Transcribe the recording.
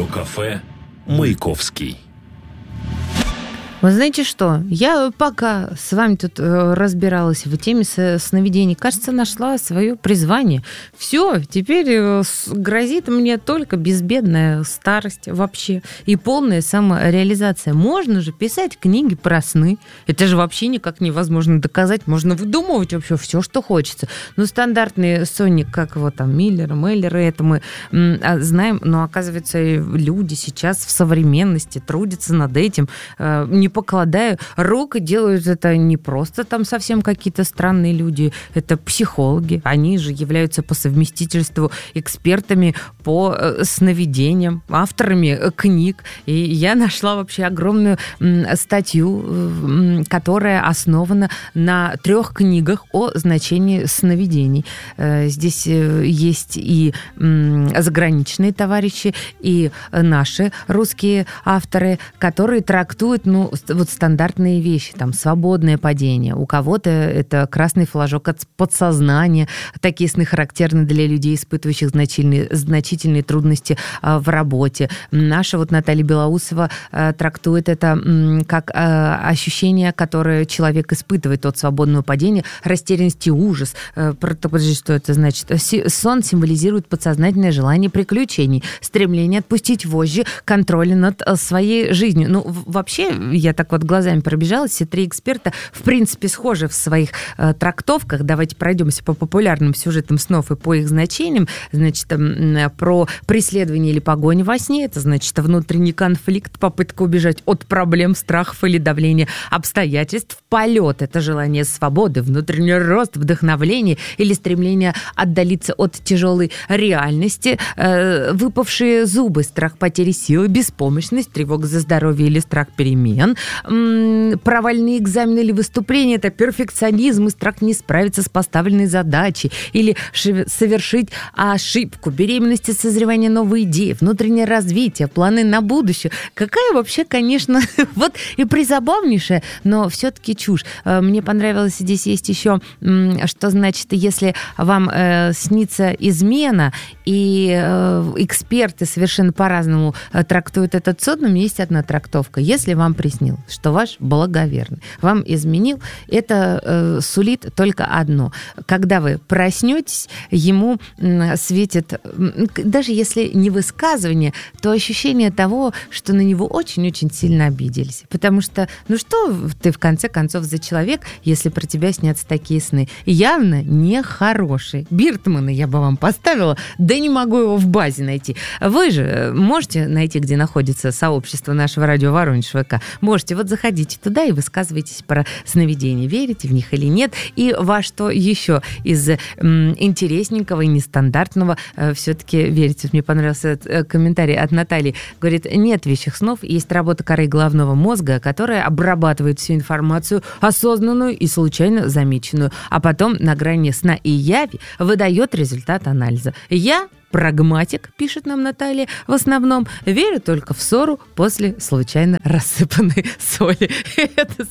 Радиокафе «Маяковский». Вы знаете что? Я пока с вами тут разбиралась в теме сновидений, кажется, нашла свое призвание. Все, теперь грозит мне только безбедная старость вообще и полная самореализация. Можно же писать книги про сны. Это же вообще никак невозможно доказать. Можно выдумывать вообще все, что хочется. Ну, стандартный сонник, как его там, Миллер, это мы знаем, но оказывается, люди сейчас в современности трудятся над этим, не покладая рук, и делают это не просто там совсем какие-то странные люди, это психологи, они же являются по совместительству экспертами по сновидениям, авторами книг, и я нашла вообще огромную статью, которая основана на 3 книгах о значении сновидений. Здесь есть и заграничные товарищи, и наши русские авторы, которые трактуют, вот стандартные вещи, там, свободное падение. У кого-то это красный флажок от подсознания. Такие сны характерны для людей, испытывающих значительные трудности в работе. Наша вот Наталья Белоусова трактует это как ощущение, которое человек испытывает от свободного падения, растерянность и ужас. Подожди, что это значит? Сон символизирует подсознательное желание приключений, стремление отпустить вожжи контроля над своей жизнью. Ну, вообще, я так вот глазами пробежалась, все 3 эксперта, в принципе, схожи в своих трактовках. Давайте пройдемся по популярным сюжетам снов и по их значениям. Значит, про преследование или погоню во сне, это значит внутренний конфликт, попытка убежать от проблем, страхов или давления обстоятельств. Полет — это желание свободы, внутренний рост, вдохновление или стремление отдалиться от тяжелой реальности. Выпавшие зубы, страх потери силы, беспомощность, тревога за здоровье или страх перемен. Провальные экзамены или выступления — это перфекционизм и страх не справиться с поставленной задачей или совершить ошибку. Беременность и созревание новой идеи, внутреннее развитие, планы на будущее. Какая вообще, конечно, вот и призабавнейшая, но все-таки чушь. Мне понравилось, здесь есть еще, что значит, если вам снится измена, и эксперты совершенно по-разному трактуют этот сон, но есть одна трактовка. Если вам приснилось, что ваш благоверный вам изменил, это сулит только одно. Когда вы проснетесь, ему светит, даже если не высказывание, то ощущение того, что на него очень-очень сильно обиделись. Потому что, что ты в конце концов за человек, если про тебя снятся такие сны? Явно нехорошие. Биртмана я бы вам поставила, да не могу его в базе найти. Вы же можете найти, где находится сообщество нашего радио Воронеж ВК. Можете, вот заходите туда и высказывайтесь про сновидения. Верите в них или нет? И во что еще из интересненького и нестандартного все-таки верите? Мне понравился комментарий от Натальи. Говорит, нет вещих снов, есть работа коры головного мозга, которая обрабатывает всю информацию, осознанную и случайно замеченную, а потом на грани сна и яви выдает результат анализа. Я прагматик, пишет нам Наталья, в основном верю только в ссору после случайно рассыпанной соли. Это